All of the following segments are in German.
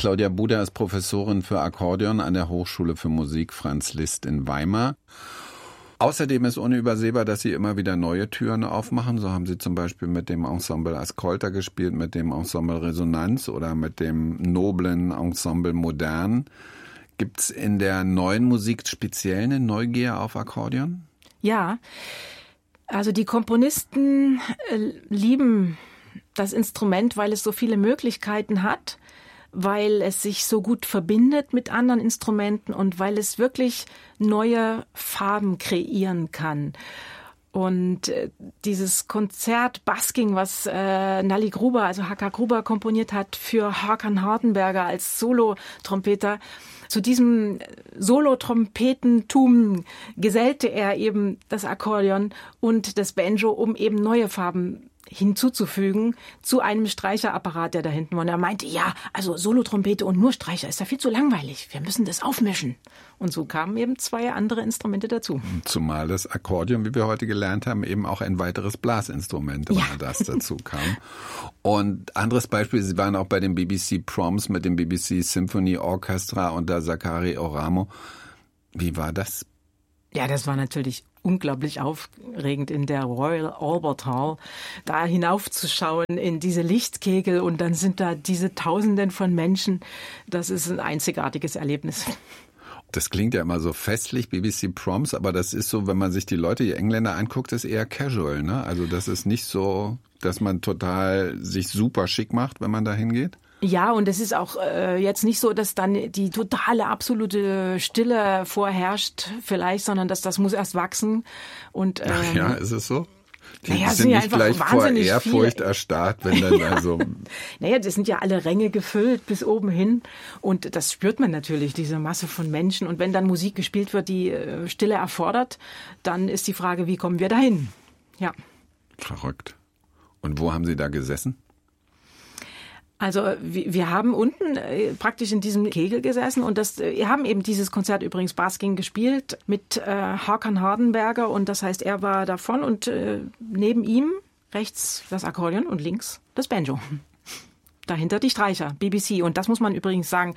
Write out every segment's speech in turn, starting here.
Claudia Buda ist Professorin für Akkordeon an der Hochschule für Musik Franz Liszt in Weimar. Außerdem ist unübersehbar, dass Sie immer wieder neue Türen aufmachen. So haben Sie zum Beispiel mit dem Ensemble Ascolta gespielt, mit dem Ensemble Resonanz oder mit dem noblen Ensemble Modern. Gibt es in der neuen Musik speziell eine Neugier auf Akkordeon? Ja, also die Komponisten lieben das Instrument, weil es so viele Möglichkeiten hat, weil es sich so gut verbindet mit anderen Instrumenten und weil es wirklich neue Farben kreieren kann. Und dieses Konzert Basking, was Nali Gruber, also H.K. Gruber komponiert hat für Håkan Hardenberger als Solotrompeter, zu diesem Solotrompetentum gesellte er eben das Akkordeon und das Banjo, um eben neue Farben hinzuzufügen zu einem Streicherapparat, der da hinten war. Und er meinte, ja, also Solotrompete und nur Streicher ist ja viel zu langweilig. Wir müssen das aufmischen. Und so kamen eben 2 andere Instrumente dazu. Zumal das Akkordeon, wie wir heute gelernt haben, eben auch ein weiteres Blasinstrument war, das dazu kam. Und anderes Beispiel, Sie waren auch bei den BBC Proms mit dem BBC Symphony Orchestra unter Zachary Oramo. Wie war das? Ja, das war natürlich unglaublich aufregend in der Royal Albert Hall, da hinaufzuschauen in diese Lichtkegel und dann sind da diese Tausenden von Menschen. Das ist ein einzigartiges Erlebnis. Das klingt ja immer so festlich, BBC Proms, aber das ist so, wenn man sich die Leute, die Engländer anguckt, ist eher casual, ne? Also das ist nicht so, dass man total sich super schick macht, wenn man da hingeht. Ja, und es ist auch jetzt nicht so, dass dann die totale, absolute Stille vorherrscht vielleicht, sondern dass das muss erst wachsen. Und, Ach ja, ist es so? Die naja, sind ja nicht gleich vor Ehrfurcht viele. Erstarrt, wenn dann also... Naja, das sind ja alle Ränge gefüllt bis oben hin und das spürt man natürlich, diese Masse von Menschen. Und wenn dann Musik gespielt wird, die Stille erfordert, dann ist die Frage, wie kommen wir dahin? Ja. Verrückt. Und wo haben Sie da gesessen? Also wir haben unten praktisch in diesem Kegel gesessen und wir haben eben dieses Konzert übrigens Basking gespielt mit Håkan Hardenberger und das heißt, er war davon und neben ihm rechts das Akkordeon und links das Banjo. Dahinter die Streicher, BBC. Und das muss man übrigens sagen,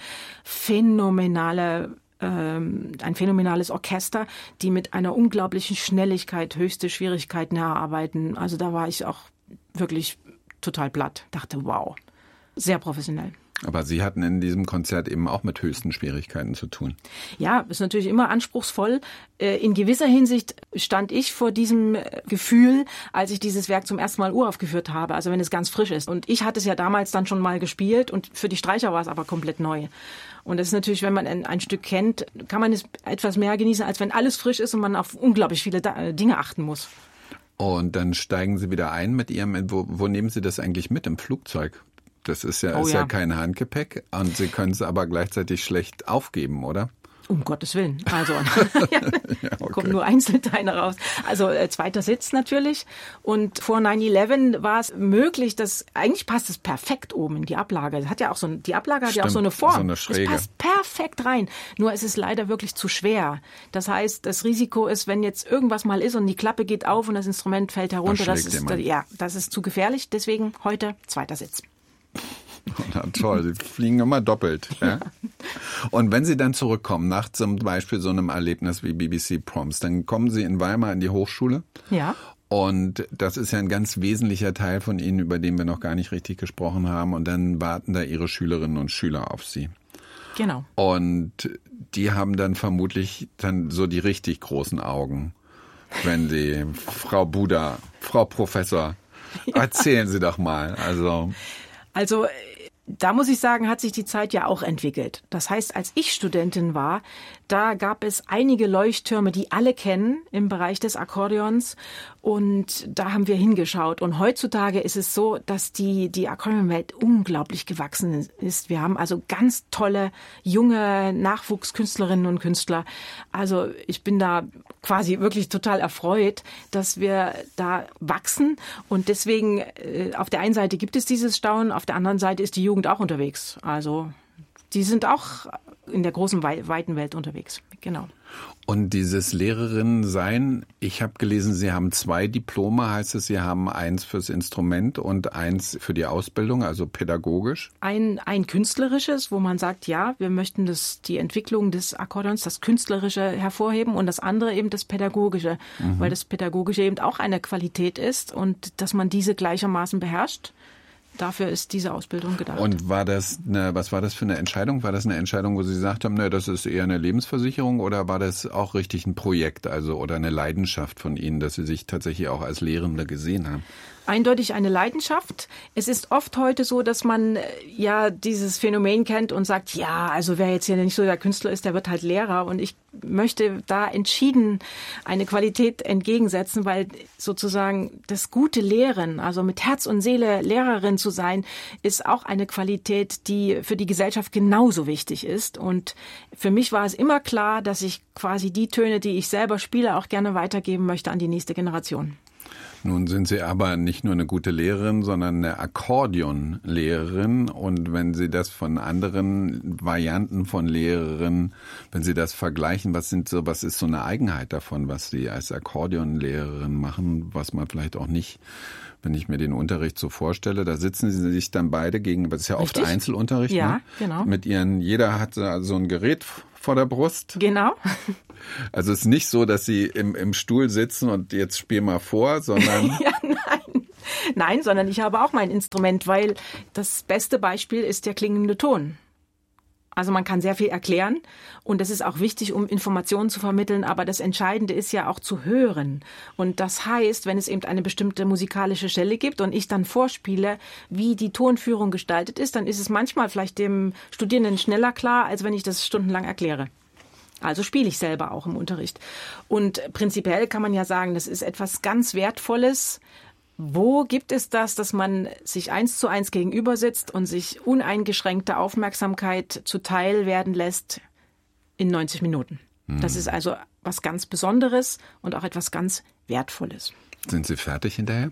ein phänomenales Orchester, die mit einer unglaublichen Schnelligkeit höchste Schwierigkeiten erarbeiten. Also da war ich auch wirklich total platt. Dachte, wow. Sehr professionell. Aber Sie hatten in diesem Konzert eben auch mit höchsten Schwierigkeiten zu tun. Ja, ist natürlich immer anspruchsvoll. In gewisser Hinsicht stand ich vor diesem Gefühl, als ich dieses Werk zum ersten Mal uraufgeführt habe, also wenn es ganz frisch ist. Und ich hatte es ja damals dann schon mal gespielt und für die Streicher war es aber komplett neu. Und das ist natürlich, wenn man ein Stück kennt, kann man es etwas mehr genießen, als wenn alles frisch ist und man auf unglaublich viele Dinge achten muss. Und dann steigen Sie wieder ein mit Ihrem, wo nehmen Sie das eigentlich mit im Flugzeug? Das ist ja kein Handgepäck und Sie können es aber gleichzeitig schlecht aufgeben, oder? Um Gottes Willen. Also ja, okay. Kommen nur Einzelteile raus. Also zweiter Sitz natürlich. Und vor 9/11 war es möglich, dass eigentlich passt es perfekt oben in die Ablage. Das hat ja auch die Ablage hat ja auch so eine Form. So eine Schräge. Das passt perfekt rein. Nur es ist leider wirklich zu schwer. Das heißt, das Risiko ist, wenn jetzt irgendwas mal ist und die Klappe geht auf und das Instrument fällt herunter, das ist zu gefährlich. Deswegen heute zweiter Sitz. Na toll, Sie fliegen immer doppelt. Ja? Und wenn Sie dann zurückkommen, nach zum Beispiel so einem Erlebnis wie BBC Proms, dann kommen Sie in Weimar in die Hochschule. Ja. Und das ist ja ein ganz wesentlicher Teil von Ihnen, über den wir noch gar nicht richtig gesprochen haben. Und dann warten da Ihre Schülerinnen und Schüler auf Sie. Genau. Und die haben dann vermutlich dann so die richtig großen Augen, wenn Sie, Frau Buda, Frau Professor, erzählen Sie doch mal. Also da muss ich sagen, hat sich die Zeit ja auch entwickelt. Das heißt, als ich Studentin war, da gab es einige Leuchttürme, die alle kennen im Bereich des Akkordeons. Und da haben wir hingeschaut. Und heutzutage ist es so, dass die Akkordeonwelt unglaublich gewachsen ist. Wir haben also ganz tolle, junge Nachwuchskünstlerinnen und Künstler. Also ich bin da quasi wirklich total erfreut, dass wir da wachsen. Und deswegen, auf der einen Seite gibt es dieses Staunen, auf der anderen Seite ist die Jugend auch unterwegs. Also die sind auch in der großen, weiten Welt unterwegs. Genau. Und dieses Lehrerin-Sein, ich habe gelesen, Sie haben 2 Diplome, heißt es, Sie haben eins fürs Instrument und eins für die Ausbildung, also pädagogisch? Ein künstlerisches, wo man sagt, ja, wir möchten die Entwicklung des Akkordeons, das Künstlerische hervorheben, und das andere eben das Pädagogische, weil das Pädagogische eben auch eine Qualität ist und dass man diese gleichermaßen beherrscht. Dafür ist diese Ausbildung gedacht. Und was war das für eine Entscheidung? War das eine Entscheidung, wo Sie gesagt haben, das ist eher eine Lebensversicherung, oder war das auch richtig ein Projekt, also oder eine Leidenschaft von Ihnen, dass Sie sich tatsächlich auch als Lehrende gesehen haben? Eindeutig eine Leidenschaft. Es ist oft heute so, dass man ja dieses Phänomen kennt und sagt, ja, also wer jetzt hier nicht so der Künstler ist, der wird halt Lehrer. Und ich möchte da entschieden eine Qualität entgegensetzen, weil sozusagen das gute Lehren, also mit Herz und Seele Lehrerin zu sein, ist auch eine Qualität, die für die Gesellschaft genauso wichtig ist. Und für mich war es immer klar, dass ich quasi die Töne, die ich selber spiele, auch gerne weitergeben möchte an die nächste Generation. Nun sind Sie aber nicht nur eine gute Lehrerin, sondern eine Akkordeonlehrerin. Und wenn Sie das von anderen Varianten von Lehrerinnen, wenn Sie das vergleichen, was ist so eine Eigenheit davon, was Sie als Akkordeonlehrerin machen, was man vielleicht auch nicht, wenn ich mir den Unterricht so vorstelle, da sitzen Sie sich dann beide gegenüber, das ist ja oft Richtig? Einzelunterricht, ja, ne? Genau. Jeder hat so ein Gerät vor der Brust. Genau. Also es ist nicht so, dass Sie im Stuhl sitzen und jetzt spiel mal vor, sondern... Ja, nein, sondern ich habe auch mein Instrument, weil das beste Beispiel ist der klingende Ton. Also man kann sehr viel erklären und das ist auch wichtig, um Informationen zu vermitteln, aber das Entscheidende ist ja auch zu hören. Und das heißt, wenn es eben eine bestimmte musikalische Stelle gibt und ich dann vorspiele, wie die Tonführung gestaltet ist, dann ist es manchmal vielleicht dem Studierenden schneller klar, als wenn ich das stundenlang erkläre. Also spiele ich selber auch im Unterricht. Und prinzipiell kann man ja sagen, das ist etwas ganz Wertvolles. Wo gibt es das, dass man sich 1:1 gegenüber sitzt und sich uneingeschränkte Aufmerksamkeit zuteil werden lässt in 90 Minuten? Das ist also was ganz Besonderes und auch etwas ganz Wertvolles. Sind Sie fertig hinterher?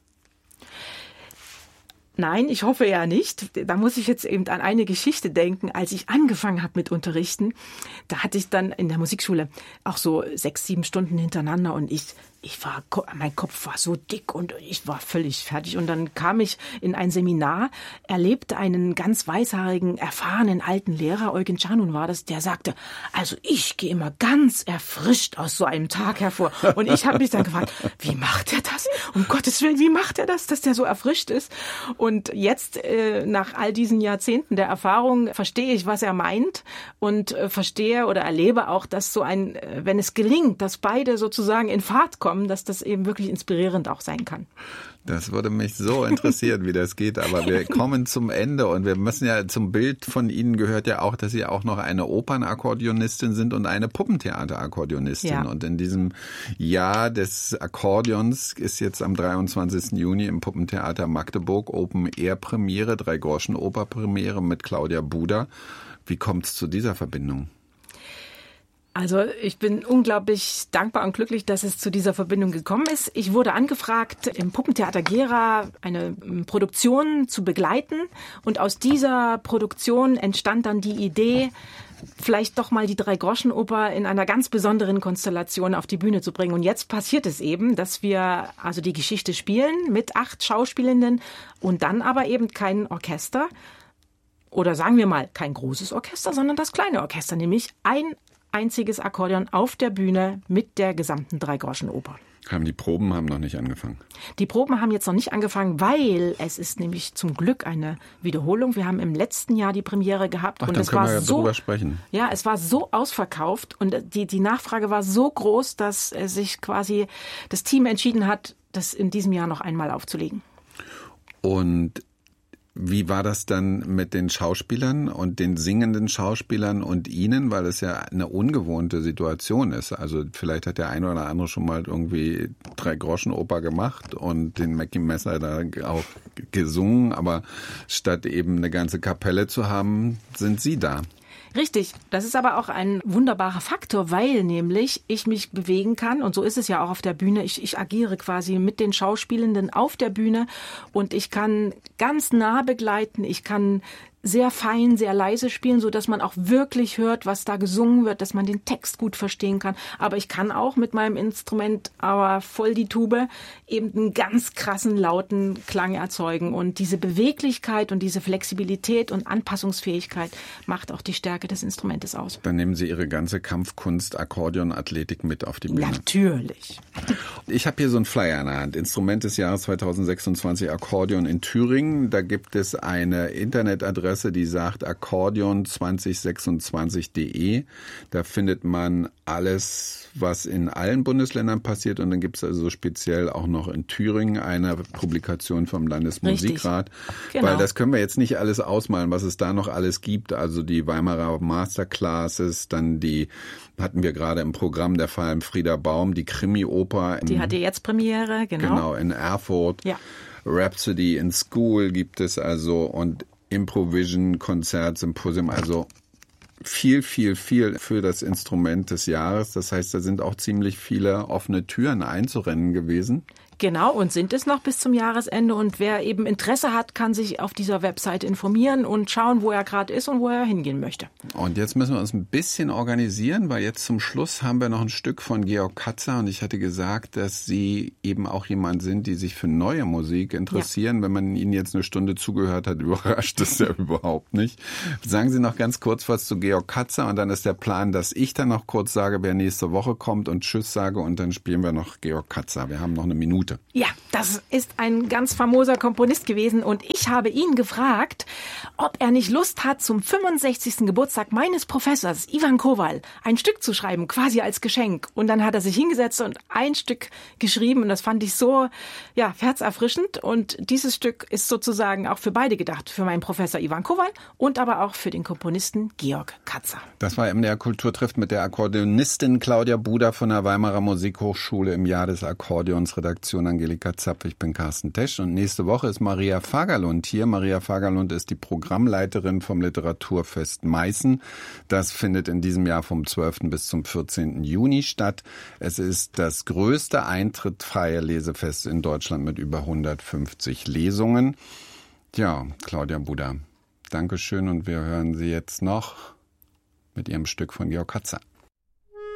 Nein, ich hoffe ja nicht. Da muss ich jetzt eben an eine Geschichte denken. Als ich angefangen habe mit Unterrichten, da hatte ich dann in der Musikschule auch so 6, 7 Stunden hintereinander und mein Kopf war so dick und ich war völlig fertig. Und dann kam ich in ein Seminar, erlebte einen ganz weißhaarigen, erfahrenen alten Lehrer, Eugen Canun war das, der sagte, also ich gehe immer ganz erfrischt aus so einem Tag hervor. Und ich habe mich dann gefragt, wie macht er das? Um Gottes Willen, wie macht er das, dass der so erfrischt ist? Und jetzt, nach all diesen Jahrzehnten der Erfahrung, verstehe ich, was er meint und verstehe oder erlebe auch, dass wenn es gelingt, dass beide sozusagen in Fahrt kommen, dass das eben wirklich inspirierend auch sein kann. Das würde mich so interessieren, wie das geht. Aber wir kommen zum Ende und wir müssen ja zum Bild von Ihnen gehört ja auch, dass Sie auch noch eine Opernakkordeonistin sind und eine Puppentheaterakkordeonistin. Ja. Und in diesem Jahr des Akkordeons ist jetzt am 23. Juni im Puppentheater Magdeburg Open-Air-Premiere, 3-Groschen-Oper-Premiere mit Claudia Buda. Wie kommt es zu dieser Verbindung? Also ich bin unglaublich dankbar und glücklich, dass es zu dieser Verbindung gekommen ist. Ich wurde angefragt, im Puppentheater Gera eine Produktion zu begleiten. Und aus dieser Produktion entstand dann die Idee, vielleicht doch mal die 3-Groschen-Oper in einer ganz besonderen Konstellation auf die Bühne zu bringen. Und jetzt passiert es eben, dass wir also die Geschichte spielen mit 8 Schauspielenden und dann aber eben kein Orchester. Oder sagen wir mal, kein großes Orchester, sondern das kleine Orchester, nämlich ein einziges Akkordeon auf der Bühne mit der gesamten 3-Groschen-Oper. Die Proben haben noch nicht angefangen? Die Proben haben jetzt noch nicht angefangen, weil es ist nämlich zum Glück eine Wiederholung. Wir haben im letzten Jahr die Premiere gehabt. Ach, und dann es können war wir ja drüber sprechen. Ja, es war so ausverkauft und die Nachfrage war so groß, dass sich quasi das Team entschieden hat, das in diesem Jahr noch einmal aufzulegen. Und wie war das dann mit den Schauspielern und den singenden Schauspielern und Ihnen, weil es ja eine ungewohnte Situation ist? Also vielleicht hat der eine oder andere schon mal irgendwie 3-Groschen-Oper gemacht und den Mackie Messer da auch gesungen, aber statt eben eine ganze Kapelle zu haben, sind Sie da. Richtig, das ist aber auch ein wunderbarer Faktor, weil nämlich ich mich bewegen kann und so ist es ja auch auf der Bühne. Ich agiere quasi mit den Schauspielenden auf der Bühne und ich kann ganz nah begleiten, ich kann sehr fein, sehr leise spielen, so dass man auch wirklich hört, was da gesungen wird, dass man den Text gut verstehen kann. Aber ich kann auch mit meinem Instrument, aber voll die Tube, eben einen ganz krassen, lauten Klang erzeugen. Und diese Beweglichkeit und diese Flexibilität und Anpassungsfähigkeit macht auch die Stärke des Instrumentes aus. Dann nehmen Sie Ihre ganze Kampfkunst, Akkordeon, Athletik mit auf die Bühne. Natürlich. Ich habe hier so einen Flyer in der Hand. Instrument des Jahres 2026, Akkordeon in Thüringen. Da gibt es eine Internetadresse, die sagt akkordeon2026.de. Da findet man alles, was in allen Bundesländern passiert. Und dann gibt es also speziell auch noch in Thüringen eine Publikation vom Landesmusikrat. Genau. Weil das können wir jetzt nicht alles ausmalen, was es da noch alles gibt. Also die Weimarer Masterclasses, dann die hatten wir gerade im Programm, der Fall Frieder Baum, die Krimi-Oper. Die hatte jetzt Premiere, genau. Genau, in Erfurt. Ja. Rhapsody in School gibt es also und Improvision, Konzert, Symposium, also viel für das Instrument des Jahres. Das heißt, da sind auch ziemlich viele offene Türen einzurennen gewesen. Genau, und sind es noch bis zum Jahresende. Und wer eben Interesse hat, kann sich auf dieser Webseite informieren und schauen, wo er gerade ist und wo er hingehen möchte. Und jetzt müssen wir uns ein bisschen organisieren, weil jetzt zum Schluss haben wir noch ein Stück von Georg Katzer. Und ich hatte gesagt, dass Sie eben auch jemand sind, die sich für neue Musik interessieren. Ja. Wenn man Ihnen jetzt eine Stunde zugehört hat, überrascht das ja überhaupt nicht. Sagen Sie noch ganz kurz was zu Georg Katzer. Und dann ist der Plan, dass ich dann noch kurz sage, wer nächste Woche kommt und Tschüss sage. Und dann spielen wir noch Georg Katzer. Wir haben noch eine Minute. Ja, das ist ein ganz famoser Komponist gewesen und ich habe ihn gefragt, ob er nicht Lust hat, zum 65. Geburtstag meines Professors Ivan Kowal ein Stück zu schreiben, quasi als Geschenk. Und dann hat er sich hingesetzt und ein Stück geschrieben und das fand ich so, ja, herzerfrischend. Und dieses Stück ist sozusagen auch für beide gedacht, für meinen Professor Ivan Kowal und aber auch für den Komponisten Georg Katzer. Das war MDR Kultur trifft mit der Akkordeonistin Claudia Buder von der Weimarer Musikhochschule im Jahr des Akkordeons, Redaktion Angelika Zapf, ich bin Carsten Tesch und nächste Woche ist Maria Fagerlund hier. Maria Fagerlund ist die Programmleiterin vom Literaturfest Meißen. Das findet in diesem Jahr vom 12. bis zum 14. Juni statt. Es ist das größte eintrittfreie Lesefest in Deutschland mit über 150 Lesungen. Ja, Claudia Buder, Dankeschön und wir hören Sie jetzt noch mit Ihrem Stück von Georg Katzer.